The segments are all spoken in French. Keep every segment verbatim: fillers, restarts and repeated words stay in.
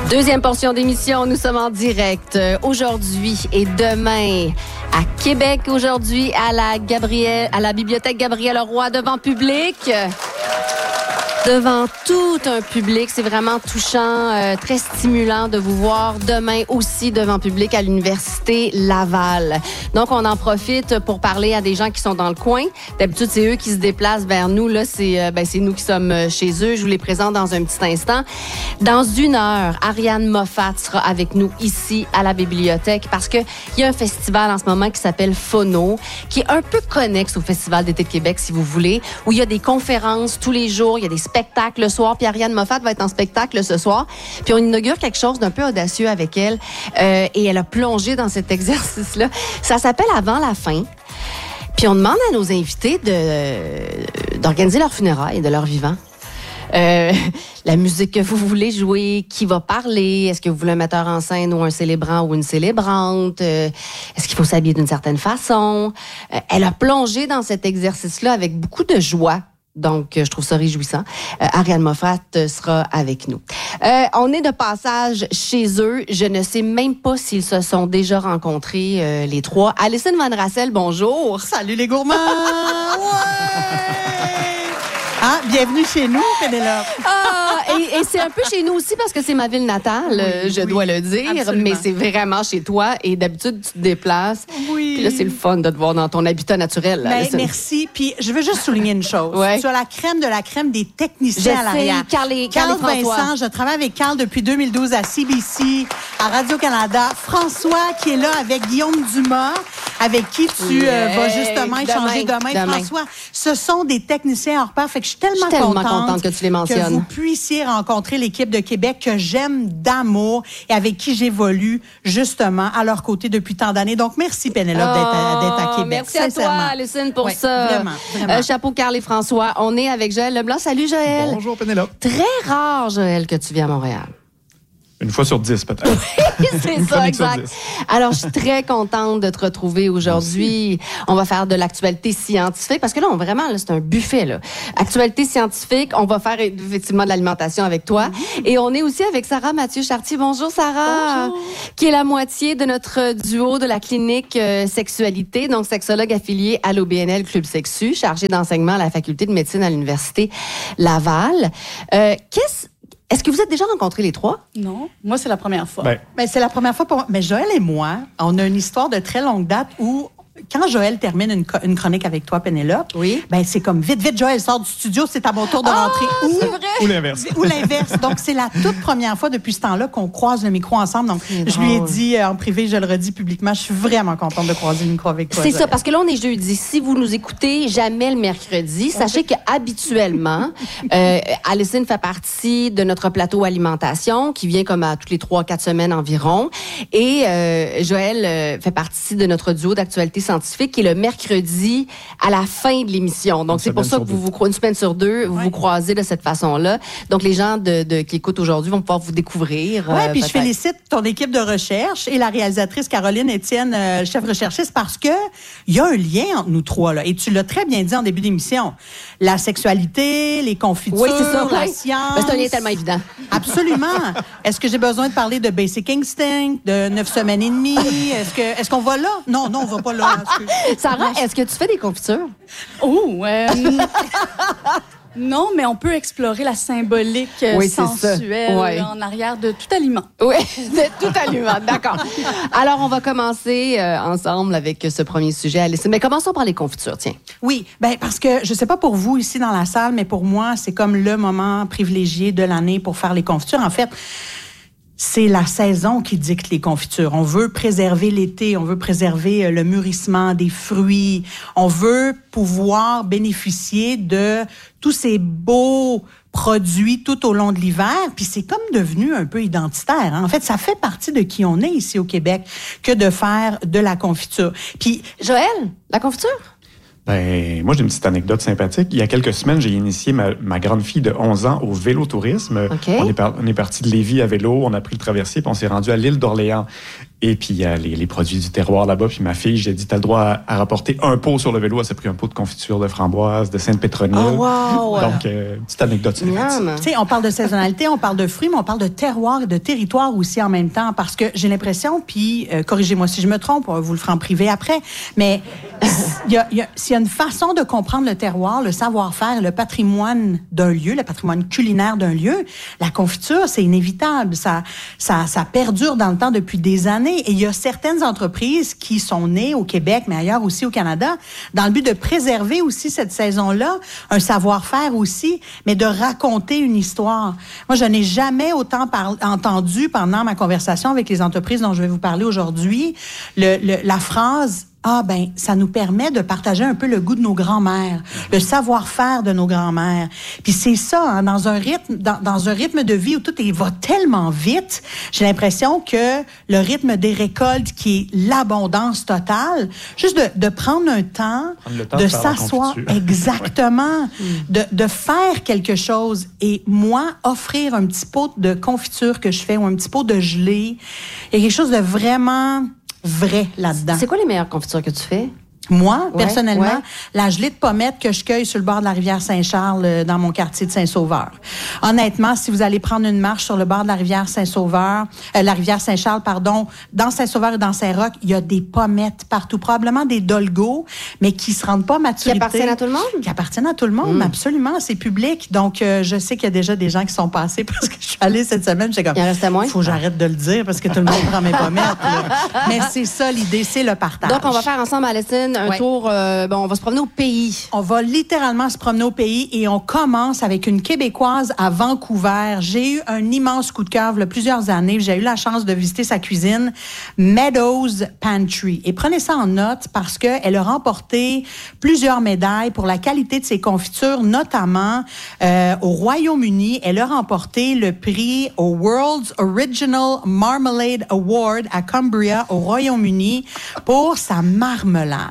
Deuxième portion d'émission, nous sommes en direct euh, aujourd'hui et demain à Québec, aujourd'hui à la Gabrielle, à la bibliothèque Gabriel Leroy devant public. Devant tout un public, c'est vraiment touchant, euh, très stimulant de vous voir demain aussi devant public à l'Université Laval. Donc, on en profite pour parler à des gens qui sont dans le coin. D'habitude, c'est eux qui se déplacent vers nous. Là, c'est euh, ben, c'est nous qui sommes chez eux. Je vous les présente dans un petit instant. Dans une heure, Ariane Moffat sera avec nous ici à la bibliothèque parce que il y a un festival en ce moment qui s'appelle Phono, qui est un peu connexe au Festival d'été de Québec, si vous voulez, où il y a des conférences tous les jours, il y a des spectacle le soir, puis Ariane Moffat va être en spectacle ce soir. Puis on inaugure quelque chose d'un peu audacieux avec elle euh, et elle a plongé dans cet exercice-là. Ça s'appelle Avant la fin. Puis on demande à nos invités de d'organiser leur funérailles de leur vivant. Euh, la musique que vous voulez jouer, qui va parler, est-ce que vous voulez un metteur en scène ou un célébrant ou une célébrante, euh, est-ce qu'il faut s'habiller d'une certaine façon? Euh, elle a plongé dans cet exercice-là avec beaucoup de joie. Donc, je trouve ça réjouissant. Euh, Ariane Moffat sera avec nous. Euh, on est de passage chez eux. Je ne sais même pas s'ils se sont déjà rencontrés, euh, les trois. Alison Van Rassel, bonjour. Salut les gourmands! Ouais! Ah, bienvenue chez nous, Pénélope. Ah, et, et c'est un peu chez nous aussi parce que c'est ma ville natale, oui, je oui, dois le dire. Absolument. Mais c'est vraiment chez toi et d'habitude, tu te déplaces. Oui. Puis là, c'est le fun de te voir dans ton habitat naturel. Ben, merci. Puis je veux juste souligner une chose. Ouais. Tu as la crème de la crème des techniciens je à l'arrière. Carl et, Carl Carl et Vincent, je travaille avec Carl depuis deux mille douze à C B C, à Radio-Canada. François qui est là avec Guillaume Dumas, avec qui tu yeah. euh, vas justement échanger demain. demain. demain. François, ce sont des techniciens hors pair. Fait que je suis tellement, je suis tellement contente, contente que tu les mentionnes. Que vous puissiez rencontrer l'équipe de Québec que j'aime d'amour et avec qui j'évolue justement à leur côté depuis tant d'années. Donc, merci Pénélope oh, d'être, à, d'être à Québec. Merci à toi, Alison, pour oui, ça. Vraiment, vraiment. Euh, chapeau Carl et François. On est avec Joël Leblanc. Salut Joël. Bonjour Pénélope. Très rare, Joël, que tu viens à Montréal. Une fois sur dix, peut-être. Oui, c'est ça, exact. Alors, je suis très contente de te retrouver aujourd'hui. Merci. On va faire de l'actualité scientifique, parce que là, on, vraiment, là, c'est un buffet, là. Actualité scientifique, on va faire effectivement de l'alimentation avec toi. Mm-hmm. Et on est aussi avec Sarah Mathieu-Chartier. Bonjour, Sarah. Bonjour. Qui est la moitié de notre duo de la clinique euh, sexualité, donc sexologue affiliée à l'O B N L Club Sexu, chargée d'enseignement à la faculté de médecine à l'Université Laval. Euh, qu'est-ce Est-ce que vous êtes déjà rencontrés les trois? Non, moi, c'est la première fois. Ben, ben, c'est la première fois pour moi. Mais Joël et moi, on a une histoire de très longue date où, quand Joël termine une, une chronique avec toi, Pénélope, oui. ben, c'est comme vite, vite, Joël sort du studio, c'est à mon tour de ah, rentrer. Ou, c'est vrai. Ou l'inverse. Ou l'inverse. Donc, c'est la toute première fois depuis ce temps-là qu'on croise le micro ensemble. Donc, c'est je drôle. lui ai dit euh, en privé, je le redis publiquement, je suis vraiment contente de croiser le micro avec toi. C'est Joël. ça, parce que là, on est jeudi. Si vous nous écoutez jamais le mercredi, sachez qu'habituellement, euh, Alison fait partie de notre plateau alimentation qui vient comme à toutes les trois, quatre semaines environ. Et euh, Joël euh, fait partie de notre duo d'actualité scientifique qui est le mercredi à la fin de l'émission. Donc, une c'est pour ça que vous, vous une semaine sur deux, vous ouais. vous croisez de cette façon-là. Donc, les gens de, de, qui écoutent aujourd'hui vont pouvoir vous découvrir. Oui, euh, puis je félicite ton équipe de recherche et la réalisatrice Caroline Étienne, euh, chef recherchiste, parce que il y a un lien entre nous trois, là. Et tu l'as très bien dit en début d'émission. La sexualité, les confitures, oui, c'est ça, la ouais. science. Ben, c'est un lien tellement évident. Absolument. Est-ce que j'ai besoin de parler de Basic Instinct, de neuf semaines et demie? Est-ce que, est-ce qu'on va là? Non, non, on va pas là. Sarah, est-ce que tu fais des confitures? Oh, euh, non, mais on peut explorer la symbolique oui, sensuelle ouais. en arrière de tout aliment. Oui, de tout aliment, d'accord. Alors, on va commencer euh, ensemble avec ce premier sujet, Alice. Mais commençons par les confitures, tiens. Oui, ben parce que je sais pas pour vous ici dans la salle, mais pour moi, c'est comme le moment privilégié de l'année pour faire les confitures. En fait, c'est la saison qui dicte les confitures. On veut préserver l'été, on veut préserver le mûrissement des fruits, on veut pouvoir bénéficier de tous ces beaux produits tout au long de l'hiver, puis c'est comme devenu un peu identitaire. Hein? En fait, ça fait partie de qui on est ici au Québec que de faire de la confiture. Puis Joël, la confiture? Ben, moi, j'ai une petite anecdote sympathique. Il y a quelques semaines, j'ai initié ma, ma grande fille de onze ans au vélotourisme. Okay. On est, par, on est parti de Lévis à vélo, on a pris le traversier, puis on s'est rendu à l'île d'Orléans. Et puis, il y a les, les produits du terroir là-bas. Puis ma fille, j'ai dit, t'as le droit à, à rapporter un pot sur le vélo. Elle s'est pris un pot de confiture de framboise, de Sainte-Pétronille. Oh, wow! Donc, euh, petite anecdote sympathique. Tu sais, on parle de saisonnalité, on parle de fruits, mais on parle de terroir et de territoire aussi en même temps. Parce que j'ai l'impression, puis euh, corrigez-moi si je me trompe, vous le ferez en privé après, mais il y a, y a, s'il y a une façon de comprendre le terroir, le savoir-faire, le patrimoine d'un lieu, le patrimoine culinaire d'un lieu, la confiture, c'est inévitable. Ça, ça, ça perdure dans le temps depuis des années. Et il y a certaines entreprises qui sont nées au Québec, mais ailleurs aussi au Canada, dans le but de préserver aussi cette saison-là, un savoir-faire aussi, mais de raconter une histoire. Moi, je n'ai jamais autant par- entendu pendant ma conversation avec les entreprises dont je vais vous parler aujourd'hui, le, le, la phrase « Ah, ben, ça nous permet de partager un peu le goût de nos grands-mères, le savoir-faire de nos grands-mères. » Puis c'est ça, hein, dans un rythme, dans, dans un rythme de vie où tout est, va tellement vite, j'ai l'impression que le rythme des récoltes, qui est l'abondance totale, juste de, de prendre un temps, temps de, de s'asseoir, exactement, de, de faire quelque chose. Et moi, offrir un petit pot de confiture que je fais ou un petit pot de gelée, il y a quelque chose de vraiment vrai là-dedans. C'est quoi les meilleures confitures que tu fais? Moi, ouais, personnellement, ouais. la gelée de pommettes que je cueille sur le bord de la rivière Saint-Charles, euh, dans mon quartier de Saint-Sauveur. Honnêtement, si vous allez prendre une marche sur le bord de la rivière Saint-Sauveur, euh, la rivière Saint-Charles, pardon, dans Saint-Sauveur et dans Saint-Roch, il y a des pommettes partout, probablement des dolgos, mais qui se rendent pas à maturité. Qui appartiennent à tout le monde? Qui appartiennent à tout le monde, mmh. absolument. C'est public. Donc, euh, je sais qu'il y a déjà des gens qui sont passés parce que je suis allée cette semaine, j'ai comme, il en restait moins? Faut que j'arrête de le dire parce que tout le monde prend mes pommettes. Là. Mais c'est ça, l'idée, c'est le partage. Donc, on va faire ensemble, Alison, un ouais. tour... Euh, bon, on va se promener au pays. On va littéralement se promener au pays et on commence avec une Québécoise à Vancouver. J'ai eu un immense coup de cœur il y a plusieurs années. J'ai eu la chance de visiter sa cuisine, Meadows Pantry. Et prenez ça en note parce qu'elle a remporté plusieurs médailles pour la qualité de ses confitures, notamment euh, au Royaume-Uni. Elle a remporté le prix au World's Original Marmalade Award à Cumbria, au Royaume-Uni, pour sa marmelade.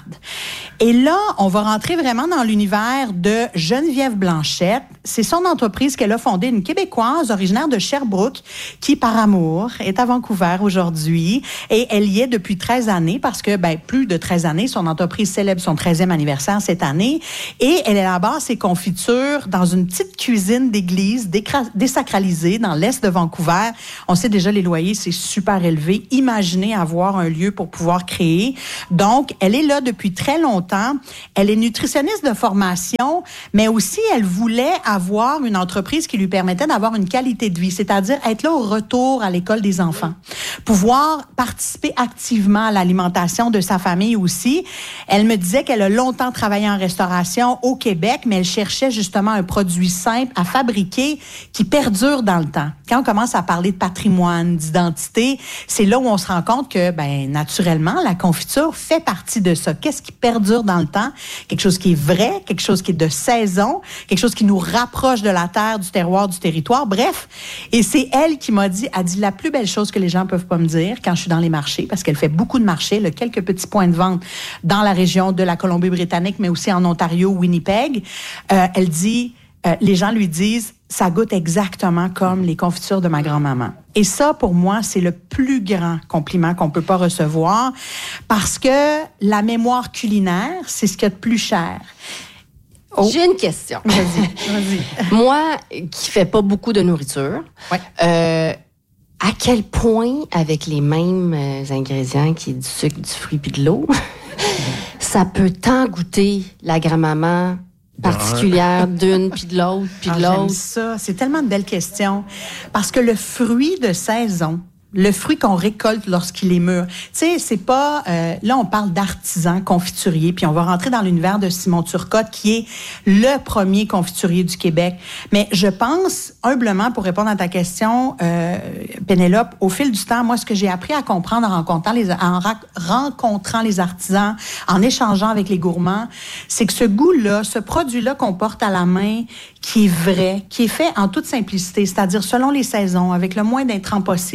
Et là, on va rentrer vraiment dans l'univers de Geneviève Blanchette. C'est son entreprise qu'elle a fondée, une Québécoise originaire de Sherbrooke, qui, par amour, est à Vancouver aujourd'hui. Et elle y est depuis treize années parce que, ben, plus de treize années, son entreprise célèbre son treizième anniversaire cette année. Et elle élabore ses confitures dans une petite cuisine d'église décra- désacralisée dans l'est de Vancouver. On sait déjà, les loyers, c'est super élevé. Imaginez avoir un lieu pour pouvoir créer. Donc, elle est là depuis très longtemps. Elle est nutritionniste de formation, mais aussi elle voulait avoir une entreprise qui lui permettait d'avoir une qualité de vie, c'est-à-dire être là au retour à l'école des enfants, pouvoir participer activement à l'alimentation de sa famille aussi. Elle me disait qu'elle a longtemps travaillé en restauration au Québec, mais elle cherchait justement un produit simple à fabriquer qui perdure dans le temps. Quand on commence à parler de patrimoine, d'identité, c'est là où on se rend compte que, ben, naturellement, la confiture fait partie de ça. Qu'est-ce qui perdure dans le temps? Quelque chose qui est vrai, quelque chose qui est de saison, quelque chose qui nous rapproche de la terre, du terroir, du territoire. Bref, et c'est elle qui m'a dit, a dit la plus belle chose que les gens peuvent pas me dire quand je suis dans les marchés, parce qu'elle fait beaucoup de marchés, elle a quelques petits points de vente dans la région de la Colombie-Britannique, mais aussi en Ontario, Winnipeg. Euh, elle dit, euh, les gens lui disent, ça goûte exactement comme les confitures de ma grand-maman. Et ça, pour moi, c'est le plus grand compliment qu'on peut pas recevoir parce que la mémoire culinaire, c'est ce qu'il y a de plus cher. Oh. J'ai une question. Vas-y, vas-y. Moi, qui fais pas beaucoup de nourriture, ouais. euh, à quel point, avec les mêmes euh, ingrédients qui est du sucre, du fruit puis de l'eau, ça peut tant goûter la grand-maman particulière d'une, puis de l'autre, puis de ah, l'autre. J'aime ça. C'est tellement de belles questions. Parce que le fruit de saison, le fruit qu'on récolte lorsqu'il est mûr. Tu sais, c'est pas... Euh, là, on parle d'artisan confiturier, puis on va rentrer dans l'univers de Simon Turcotte, qui est le premier confiturier du Québec. Mais je pense, humblement, pour répondre à ta question, euh, Pénélope, au fil du temps, moi, ce que j'ai appris à comprendre en rencontrant les, en ra- rencontrant les artisans, en échangeant avec les gourmands, c'est que ce goût-là, ce produit-là qu'on porte à la main, qui est vrai, qui est fait en toute simplicité, c'est-à-dire selon les saisons, avec le moins d'intrants possible, le moins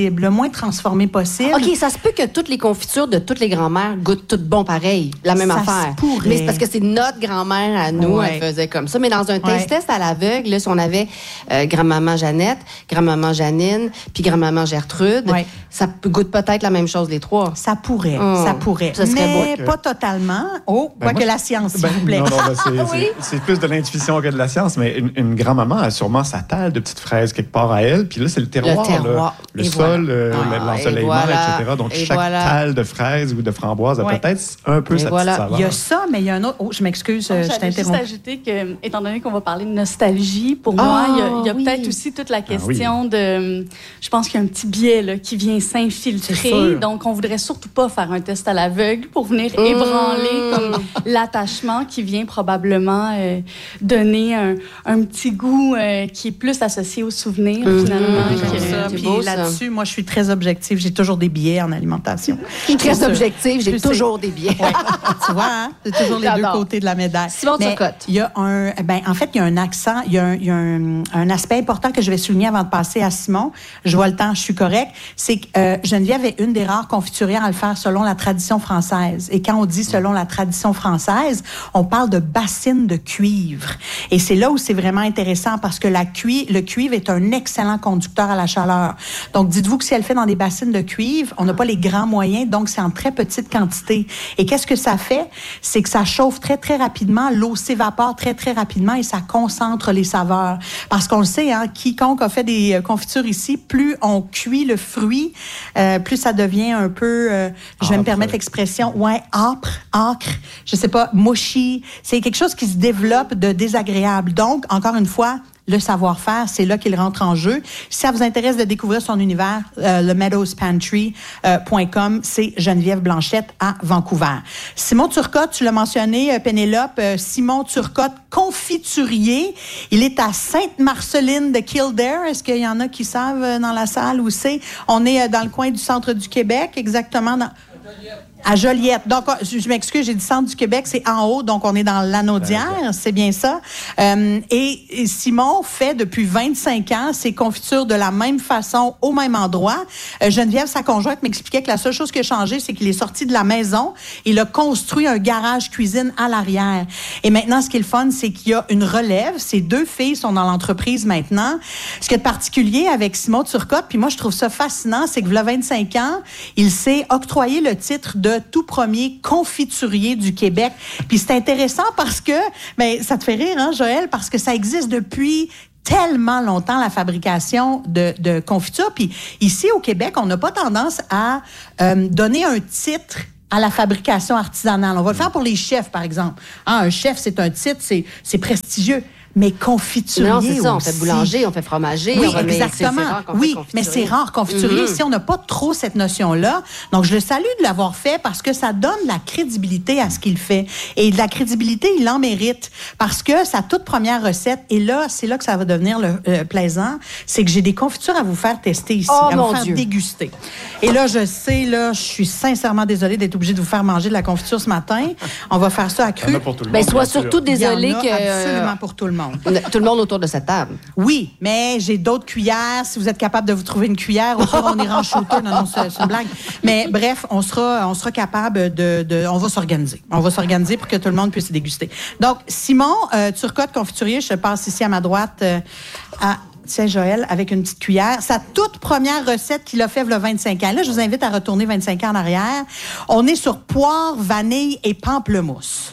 moins transformé possible. OK, ça se peut que toutes les confitures de toutes les grand-mères goûtent toutes bon pareil, la même Ça affaire. se pourrait. Mais c'est parce que c'est notre grand-mère à nous, Ouais. elle faisait comme ça. Mais dans un Ouais. taste-test à l'aveugle, là, si on avait euh, grand-maman Jeannette, grand-maman Janine, puis grand-maman Gertrude, Ouais. ça peut- goûte peut-être la même chose les trois. Ça pourrait, Oh, ça pourrait. ça serait mais beau. pas totalement. Oh, Ben, quoi moi, que la je- science, s'il Ben, vous plaît. Non, non, ben, c'est, Oui. c'est, c'est plus de l'intuition que de la science, mais une, une grand-maman a sûrement sa talle de petites fraises quelque part à elle, puis là, c'est le terroir, Le terroir. là. le Et sol, voilà. euh, Ah, l'ensoleillement, et voilà. et cetera. Donc, Et chaque voilà. talle de fraises ou de framboises a Ouais. peut-être un peu Et sa voilà. petite saveur. Il y a ça, mais il y a un autre. Oh, je m'excuse, euh, je J'allais juste t'interromps. ajouter que, étant donné qu'on va parler de nostalgie, pour Ah, moi, il y a, il y a oui. peut-être aussi toute la oui. question de... Je pense qu'il y a un petit biais là, qui vient C'est s'infiltrer. sûr. Donc, on voudrait surtout pas faire un test à l'aveugle pour venir Mmh. ébranler comme l'attachement qui vient probablement euh, donner un, un petit goût euh, qui est plus associé au souvenir, Mmh. finalement. J'aime que- ça. Ça, C'est puis beau, ça. là-dessus, moi, je suis très objective. J'ai toujours des billets en alimentation. Je suis très sûr. objective, j'ai Je sais. toujours des biais. Ouais. Tu vois, hein? C'est toujours les deux J'adore. côtés de la médaille. Simon Mais Turcotte. il y a un, ben, en fait, il y a un accent, il y a, un, il y a un, un aspect important que je vais souligner avant de passer à Simon. Je vois le temps, je suis correct. C'est que euh, Geneviève est une des rares confiturières à le faire selon la tradition française. Et quand on dit selon la tradition française, on parle de bassines de cuivre. Et c'est là où c'est vraiment intéressant parce que la cui- le cuivre est un excellent conducteur à la chaleur. Donc, dites-vous que si elle fait dans des bassines de cuivre, on n'a pas les grands moyens, donc c'est en très petite quantité. Et qu'est-ce que ça fait? C'est que ça chauffe très, très rapidement, l'eau s'évapore très, très rapidement et ça concentre les saveurs. Parce qu'on le sait, hein, quiconque a fait des euh, confitures ici, plus on cuit le fruit, euh, plus ça devient un peu, euh, je vais me Âpre. permettre l'expression, ouais, âpre, âcre, je sais pas, mushy. C'est quelque chose qui se développe de désagréable. Donc, encore une fois, le savoir-faire, c'est là qu'il rentre en jeu. Si ça vous intéresse de découvrir son univers, euh, le meadows pantry point com, c'est Geneviève Blanchette à Vancouver. Simon Turcotte, tu l'as mentionné, euh, Pénélope, euh, Simon Turcotte, confiturier. Il est à Sainte-Marceline de Kildare. Est-ce qu'il y en a qui savent euh, dans la salle où c'est? On est euh, dans le coin du centre du Québec, exactement dans... À Joliette. Donc, je, je m'excuse, j'ai dit centre du Québec, c'est en haut, donc on est dans l'Anaudière, c'est bien ça. Euh, et, et Simon fait depuis vingt-cinq ans ses confitures de la même façon, au même endroit. Euh, Geneviève, sa conjointe, m'expliquait que la seule chose qui a changé, c'est qu'il est sorti de la maison, il a construit un garage cuisine à l'arrière. Et maintenant, ce qui est le fun, c'est qu'il y a une relève. Ces deux filles sont dans l'entreprise maintenant. Ce qui est particulier avec Simon Turcotte, puis moi, je trouve ça fascinant, c'est que, il y a vingt-cinq ans, il s'est octroyé le titre de tout premier confiturier du Québec. Puis c'est intéressant parce que, ben, ça te fait rire, hein, Joël, parce que ça existe depuis tellement longtemps, la fabrication de, de confitures. Puis ici, au Québec, on n'a pas tendance à euh, donner un titre à la fabrication artisanale. On va le faire pour les chefs, par exemple. Ah, un chef, c'est un titre, c'est, c'est prestigieux. Mais confiturier Non, c'est ça. On aussi. fait boulanger, on fait fromager. Oui, on remet- exactement. c'est- c'est rare qu'on fait Oui, confiturier. mais c'est rare confiturier. Mhm. Ici, on n'a pas trop cette notion-là. Donc, je le salue de l'avoir fait parce que ça donne de la crédibilité à ce qu'il fait. Et de la crédibilité, il en mérite. Parce que sa toute première recette, et là, c'est là que ça va devenir le, euh, plaisant, c'est que j'ai des confitures à vous faire tester ici, Oh, à mon vous faire Dieu. déguster. Et là, je sais, là, je suis sincèrement désolée d'être obligée de vous faire manger de la confiture ce matin. On va faire ça à Il y cru. en a pour tout le Ben, monde, sois bien sûr. surtout Il y en a désolé que... absolument pour tout le monde. Tout le monde autour de cette table. Oui, mais j'ai d'autres cuillères. Si vous êtes capable de vous trouver une cuillère, au pire, on ira en shooter. Non, non, c'est, c'est une blague. Mais bref, on sera, on sera capable de, de... On va s'organiser. On va s'organiser pour que tout le monde puisse déguster. Donc, Simon euh, Turcotte, confiturier, je passe ici à ma droite euh, à... Tiens, Joël, avec une petite cuillère. Sa toute première recette qu'il a fait il y a vingt-cinq ans. Là, je vous invite à retourner vingt-cinq ans en arrière. On est sur poire, vanille et pamplemousse.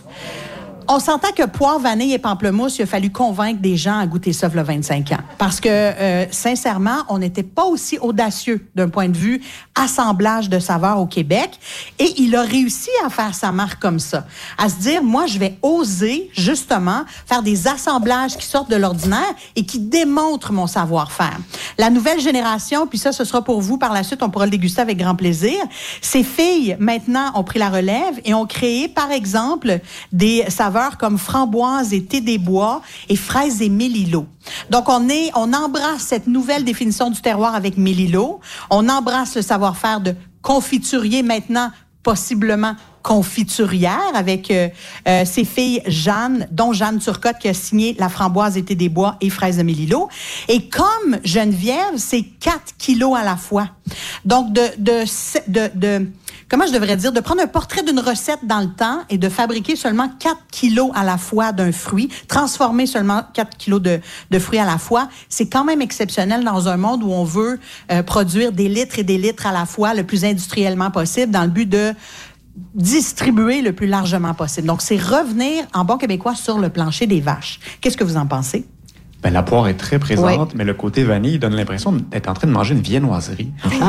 On s'entend que poire, vanille et pamplemousse, il a fallu convaincre des gens à goûter ça il y a vingt-cinq ans. Parce que, euh, sincèrement, on n'était pas aussi audacieux d'un point de vue assemblage de saveurs au Québec. Et il a réussi à faire sa marque comme ça. À se dire, moi, je vais oser, justement, faire des assemblages qui sortent de l'ordinaire et qui démontrent mon savoir-faire. La nouvelle génération, puis ça, ce sera pour vous par la suite, on pourra le déguster avec grand plaisir. Ces filles, maintenant, ont pris la relève et ont créé, par exemple, des saveurs comme framboise et thé des bois et fraises et mélilo. Donc, on est, on embrasse cette nouvelle définition du terroir avec mélilo. On embrasse le savoir-faire de confiturier maintenant possiblement confiturière avec euh, euh, ses filles Jeanne, dont Jeanne Turcotte qui a signé La framboise été des bois et Fraises de Mélilo. Et comme Geneviève, c'est quatre kilos à la fois. Donc, de, de, de, de, comment je devrais dire, de prendre un portrait d'une recette dans le temps et de fabriquer seulement quatre kilos à la fois d'un fruit, transformer seulement quatre kilos de, de fruits à la fois, c'est quand même exceptionnel dans un monde où on veut euh, produire des litres et des litres à la fois le plus industriellement possible dans le but de distribuer le plus largement possible. Donc, c'est revenir en bon québécois sur le plancher des vaches. Qu'est-ce que vous en pensez? Ben, la poire est très présente, ouais. mais le côté vanille donne l'impression d'être en train de manger une viennoiserie.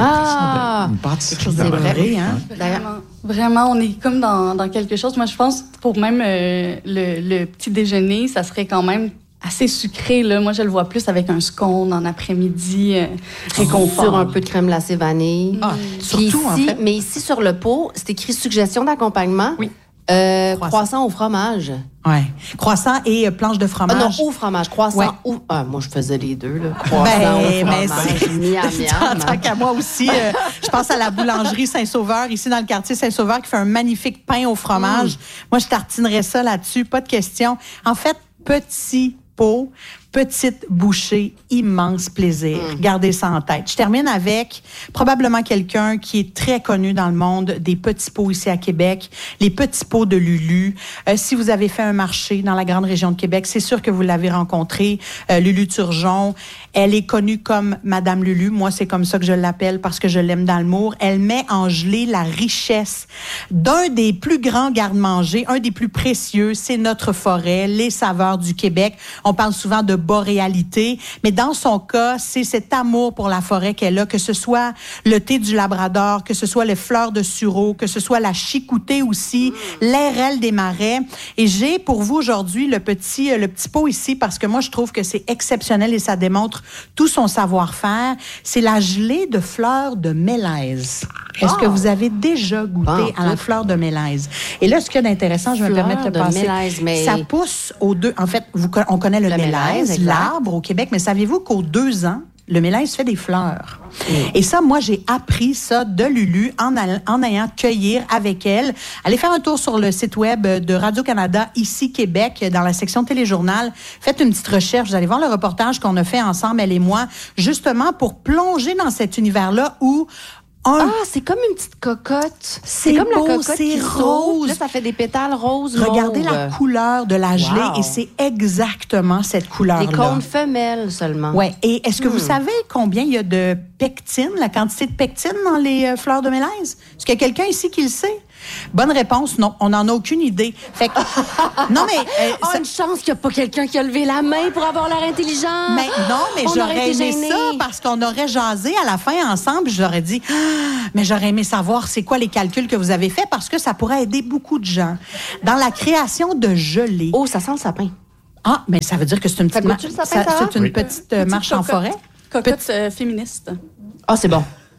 Ah! Une pâtisserie. C'est vrai, hein? Vraiment, vraiment, on est comme dans, dans quelque chose. Moi, je pense pour même euh, le, le petit déjeuner, ça serait quand même assez sucré, là. Moi, je le vois plus avec un scone en après-midi, euh, réconfort. Sur un peu de crème glacée vanille. Ah, Puis surtout, ici, en fait. Mais ici, sur le pot, c'est écrit suggestion d'accompagnement. Oui. Euh, Croissant. croissant au fromage. Oui. Croissant et euh, planche de fromage. Ah non, au fromage. Croissant Ouais. ou... Ah, moi, je faisais les deux, là. Croissant Ben, au ben, fromage. c'est- Miam, miam. Tant qu'à moi aussi, euh, je pense à la boulangerie Saint-Sauveur, ici dans le quartier Saint-Sauveur, qui fait un magnifique pain au fromage. Mm. Moi, je tartinerais ça là-dessus, pas de question. En fait, petit pot, petite bouchée, immense plaisir. Mm. Gardez ça en tête. Je termine avec probablement quelqu'un qui est très connu dans le monde des petits pots ici à Québec, les petits pots de Lulu. Euh, si vous avez fait un marché dans la grande région de Québec, c'est sûr que vous l'avez rencontré, euh, Lulu Turgeon. Elle est connue comme Madame Lulu. Moi, c'est comme ça que je l'appelle parce que je l'aime dans le mour. Elle met en gelée la richesse d'un des plus grands garde-manger, un des plus précieux, c'est notre forêt, les saveurs du Québec. On parle souvent de boréalité, mais dans son cas, c'est cet amour pour la forêt qu'elle a, que ce soit le thé du Labrador, que ce soit les fleurs de sureau, que ce soit la chicoutée aussi, l'airelle des marais. Et j'ai pour vous aujourd'hui le petit, le petit pot ici parce que moi, je trouve que c'est exceptionnel et ça démontre tout son savoir-faire. C'est la gelée de fleurs de mélèze. Est-ce Oh. que vous avez déjà goûté Bon, à la tout. fleur de mélèze? Et là, ce qu'il y a d'intéressant, je vais me Fleur permettre de de passer. mélèze, mais- Ça pousse aux deux. En fait, vous, on connaît le, Le mélèze, mélèze, exact. l'arbre au Québec, mais saviez-vous qu'aux deux ans, le mélèze fait des fleurs. Et ça, moi, j'ai appris ça de Lulu en, all- en ayant cueillir avec elle. Allez faire un tour sur le site web de Radio-Canada, ici Québec, dans la section téléjournal. Faites une petite recherche. Vous allez voir le reportage qu'on a fait ensemble, elle et moi, justement pour plonger dans cet univers-là où un Ah, c'est comme une petite cocotte. C'est comme beau, la cocotte c'est qui rose. rose. Là, ça fait des pétales roses. Regardez mauves. la couleur de la gelée Wow. et c'est exactement cette couleur-là. Des cônes femelles seulement. Ouais. Et est-ce que vous Hmm. savez combien il y a de pectine, la quantité de pectine dans les euh, fleurs de mélèze? Est-ce qu'il y a quelqu'un ici qui le sait? Bonne réponse, non. On n'en a aucune idée. Fait que, non, mais... euh, Oh, ça- une chance qu'il n'y a pas quelqu'un qui a levé la main pour avoir l'air intelligent. mais non, mais On aurait j'aurais été aimé gênés. ça parce qu'on aurait jasé à la fin ensemble. puis J'aurais dit, ah, mais j'aurais aimé savoir c'est quoi les calculs que vous avez faits parce que ça pourrait aider beaucoup de gens dans la création de gelée. Oh, ça sent le sapin. Ah, mais ça veut dire que c'est une Ça petite, goûte-tu le sapin, ça- Sarah? c'est une Oui. petite euh, Petite marche en cocotte. forêt. Cocotte euh, féministe. Ah, c'est bon.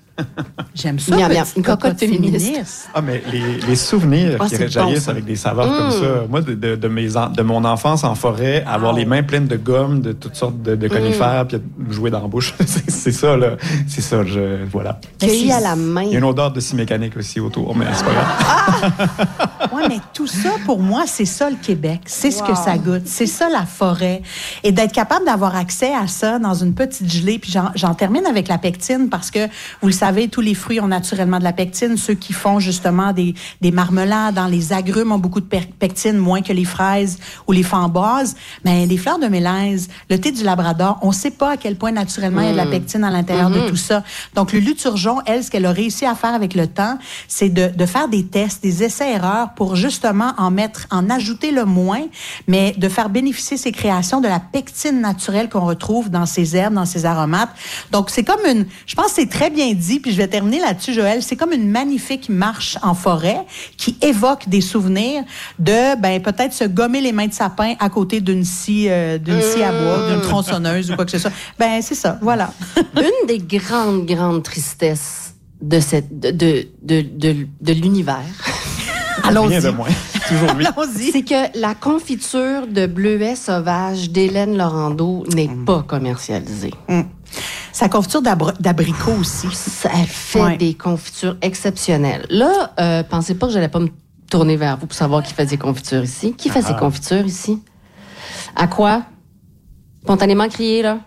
J'aime ça. Miam, miam. petite Une cocotte féministe. Ah, mais les, les souvenirs Ah, qui c'est jaillissent bon, ça. avec des saveurs comme ça. Moi, de, de, de, mes en- de mon enfance en forêt, avoir les mains pleines de gomme, de toutes sortes de, de conifères, puis jouer dans la bouche, c'est c'est ça, là. C'est ça, je, voilà. Cueilli c'est- à la main. Il y a une odeur de scie mécanique aussi autour, mais c'est pas grave. Oui, mais tout ça, pour moi, c'est ça le Québec. C'est ce que ça goûte. C'est ça la forêt. Et d'être capable d'avoir accès à ça dans une petite gelée. Puis j'en, j'en termine avec la pectine parce que, vous le savez, tous les fruits ont naturellement de la pectine. Ceux qui font justement des, des marmelades, dans les agrumes ont beaucoup de per- pectine, moins que les fraises ou les framboises. Mais les fleurs de mélèze, le thé du Labrador, on ne sait pas à quel point naturellement il y a de la pectine à l'intérieur de tout ça. Donc, Lulu Turgeon, elle, ce qu'elle a réussi à faire avec le temps, c'est de, de faire des tests, des essais-erreurs pour justement en mettre, en ajouter le moins, mais de faire bénéficier ses créations de la pectine naturelle qu'on retrouve dans ses herbes, dans ses aromates. Donc, c'est comme une, je pense que c'est très bien dit, puis je vais terminer là-dessus, Joël, c'est comme une magnifique marche en forêt qui évoque des souvenirs de, ben, peut-être se gommer les mains de sapin à côté d'une scie, euh, d'une scie à bois, d'une tronçonneuse ou quoi que ce soit. Ben, c'est ça, voilà. Une des grandes, grandes tristesses de, cette, de, de, de, de, de l'univers, Allons-y. Rien de moins. Toujours lui. Allons-y. c'est que la confiture de bleuets sauvages d'Hélène Laurando n'est pas commercialisée. Sa confiture d'abri- d'abricot aussi. Elle fait Ouais. des confitures exceptionnelles. Là, euh, pensez pas que j'allais pas me tourner vers vous pour savoir qui fait des confitures ici. Qui fait Ah. ses confitures ici? À quoi? Spontanément crié, là?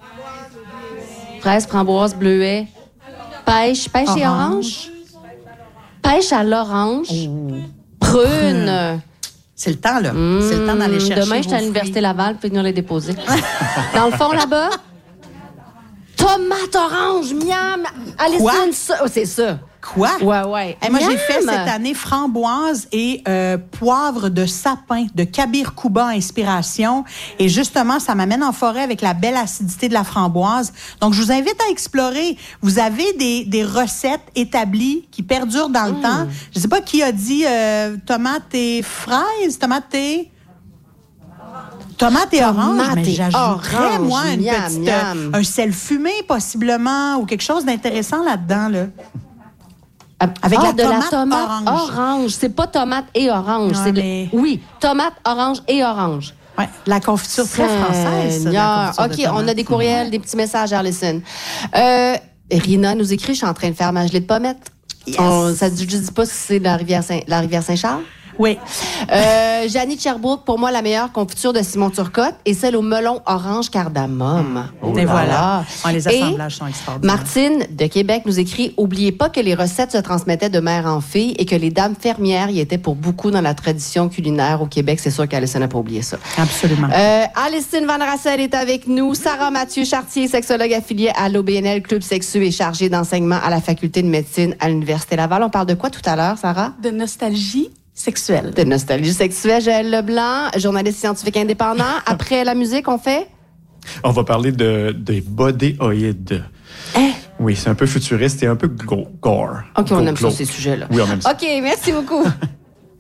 Fraise, framboise, bleuet. Pêche. Pêche et orange? Pêche à l'orange. Prune. C'est le temps, là. C'est le temps d'aller chercher. Demain, je suis à vos l'Université fruits. Laval, vous pouvez venir les déposer. Dans le fond, là-bas, tomate orange, miam. Allez, Quoi? ça, oh, c'est ça. Quoi? Ouais, ouais. Hey, moi, j'ai Miam! fait cette année framboise et euh, poivre de sapin de Kabir Kouba Inspiration. Et justement, ça m'amène en forêt avec la belle acidité de la framboise. Donc, je vous invite à explorer. Vous avez des, des recettes établies qui perdurent dans le Mm. temps. Je sais pas qui a dit euh, tomate et fraises, tomate et... Tomate et orange, Tomate mais et j'ajouterais, orange, moi, une miam, petite, miam. euh, un sel fumé, possiblement, ou quelque chose d'intéressant là-dedans, là. Avec Ah, la de tomate la tomate orange. orange. C'est pas tomate et orange. Ouais, c'est de- mais- Oui, tomate, orange et orange. Ouais, la confiture très française, ça, de la Seigneur. confiture de OK, on a tomate. des courriels, des petits messages, Alison. Euh, Rina nous écrit, je suis en train de faire ma gelée de pommettes. Yes. On- ça ne dis pas si c'est la rivière Saint, la rivière Saint-Charles? Oui. Euh, Janie de Sherbrooke, pour moi, la meilleure confiture de Simon Turcotte est celle au melon orange cardamome. Oh Et là voilà. là. Ouais, les Et assemblages sont extraordinaires. Martine de Québec nous écrit « Oubliez pas que les recettes se transmettaient de mère en fille et que les dames fermières y étaient pour beaucoup dans la tradition culinaire au Québec. » C'est sûr qu'Alison n'a pas oublié ça. Absolument. Euh, Alison Van Rassel est avec nous. Sarah Mathieu Chartier, sexologue affiliée à l'O B N L Club Sexu et chargée d'enseignement à la faculté de médecine à l'Université Laval. On parle de quoi tout à l'heure, Sarah? De nostalgie sexuelle. De nostalgie sexuelle. Joël Leblanc, journaliste scientifique indépendant. Après la musique, on fait? On va parler de, des bodéoïdes. Hein? Oui, c'est un peu futuriste et un peu go- gore. OK, on Go- aime ça, glauque. ces sujets-là. Oui, on aime ça. OK, merci beaucoup.